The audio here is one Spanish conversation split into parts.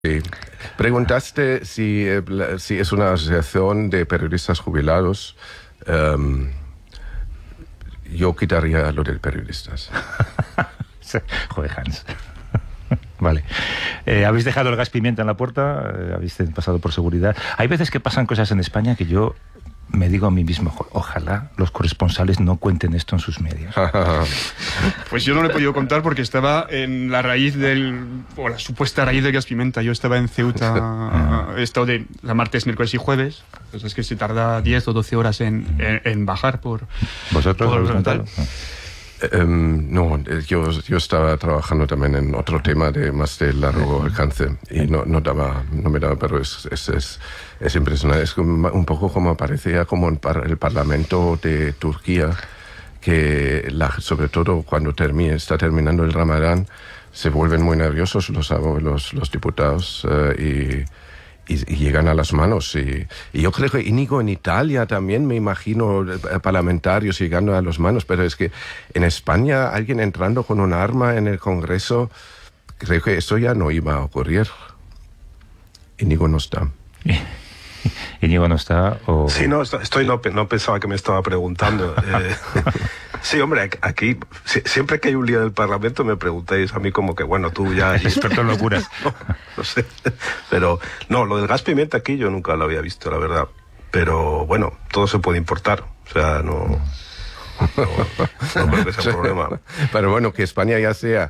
Sí. Preguntaste si es una asociación de periodistas jubilados. Yo quitaría lo de periodistas. Joder, Hans. Vale. ¿Habéis dejado el gas pimienta en la puerta? ¿Habéis pasado por seguridad? Hay veces que pasan cosas en España que yo me digo a mí mismo, ojalá los corresponsales no cuenten esto en sus medios. Pues yo no lo he podido contar porque estaba en la raíz o la supuesta raíz del gas pimienta. Yo estaba en Ceuta, he estado de martes, miércoles y jueves. Pues es que se tarda 10 o 12 horas en bajar por... ¿Vosotros lo habéis contado? No, yo estaba trabajando también en otro tema de más de largo alcance y no me daba, pero es impresionante. Es un poco como parecía como el Parlamento de Turquía, que sobre todo cuando está terminando el Ramadán, se vuelven muy nerviosos los diputados y llegan a las manos. Y yo creo que Íñigo, en Italia también me imagino parlamentarios llegando a las manos, pero es que en España alguien entrando con un arma en el Congreso, creo que eso ya no iba a ocurrir. Íñigo no está. ¿Íñigo no está? O... Sí, no pensaba que me estaba preguntando. Sí, hombre, aquí siempre que hay un lío del Parlamento me preguntáis a mí como que, bueno, tú ya... Experto en locuras. No sé, pero no, lo del gas pimienta aquí yo nunca lo había visto, la verdad. Pero bueno, todo se puede importar, o sea, no creo que sea un problema. Pero bueno, que España ya sea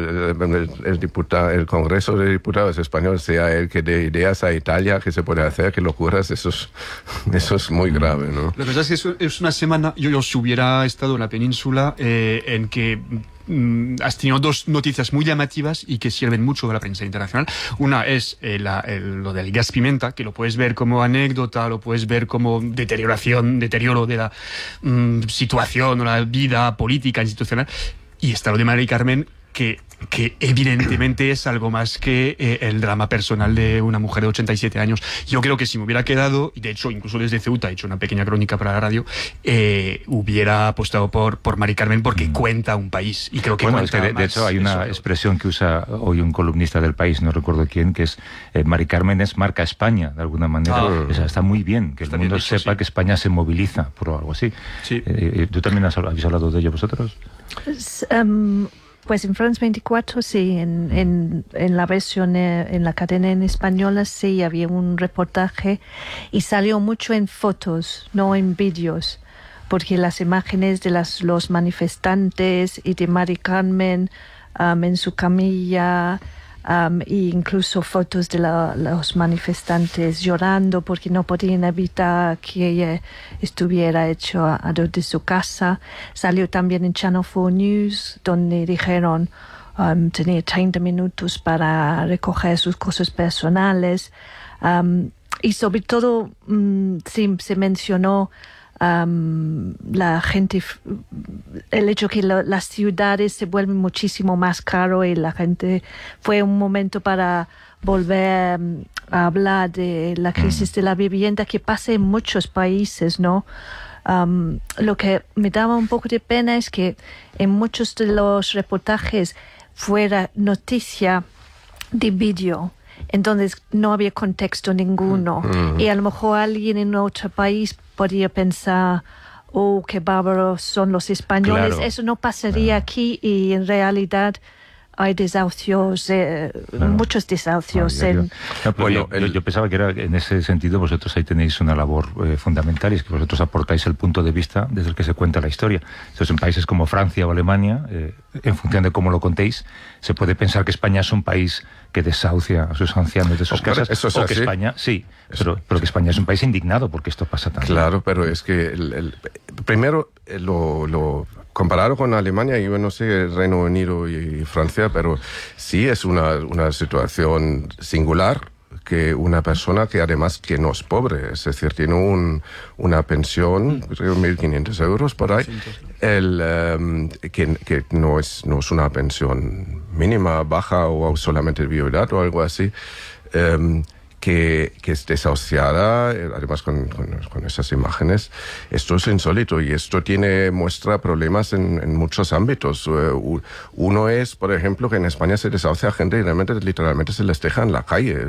el Congreso de Diputados español sea el que dé ideas a Italia que se puede hacer, que locuras, eso es muy grave, ¿no? La verdad es que es una semana, yo si hubiera estado en la península, en que has tenido dos noticias muy llamativas y que sirven mucho de la prensa internacional. Una es lo del gas pimienta, que lo puedes ver como anécdota, lo puedes ver como deterioro de la situación o la vida política institucional. Y está lo de Mari Carmen, que evidentemente es algo más que el drama personal de una mujer de 87 años. Yo creo que si me hubiera quedado, y de hecho incluso desde Ceuta he hecho una pequeña crónica para la radio, hubiera apostado por Mari Carmen porque cuenta un país. Y creo que bueno, es que de hecho hay una expresión que usa hoy un columnista del País, no recuerdo quién, que es Mari Carmen es marca España, de alguna manera. O sea, está muy bien que el mundo sepa que España se moviliza por algo así. Sí. ¿Tú también habéis hablado de ello vosotros? Pues en France 24 sí, en la versión, en la cadena en española sí había un reportaje y salió mucho en fotos, no en vídeos, porque las imágenes de los manifestantes y de Mari Carmen en su camilla, e incluso fotos de los manifestantes llorando porque no podían evitar que ella estuviera hecho de su casa. Salió también en Channel 4 News, donde dijeron tenía 30 minutos para recoger sus cosas personales, y sobre todo sí, se mencionó la gente, el hecho que las ciudades se vuelven muchísimo más caro y la gente fue un momento para volver a hablar de la crisis de la vivienda que pasa en muchos países, ¿no? Lo que me daba un poco de pena es que en muchos de los reportajes fuera noticia de vídeo. Entonces no había contexto ninguno. Y a lo mejor alguien en otro país podría pensar, qué bárbaros son los españoles. Claro. Eso no pasaría aquí y en realidad hay desahucios, muchos desahucios. Yo pensaba que era en ese sentido vosotros ahí tenéis una labor fundamental, y es que vosotros aportáis el punto de vista desde el que se cuenta la historia. Entonces, en países como Francia o Alemania, en función de cómo lo contéis, se puede pensar que España es un país que desahucia a sus ancianos de sus casas, eso es o así. Que España, sí, pero que España es un país indignado porque esto pasa también. Claro, pero es que primero lo comparado con Alemania, yo no sé, el Reino Unido y Francia, pero sí es una situación singular que una persona que además que no es pobre, es decir, tiene una pensión, creo 1.500 euros por ahí, que no es una pensión mínima, baja o solamente viudedad o algo así, que es desahuciada, además con esas imágenes. Esto es insólito y esto muestra problemas en muchos ámbitos. Uno es, por ejemplo, que en España se desahucia a gente y realmente literalmente se les deja en la calle.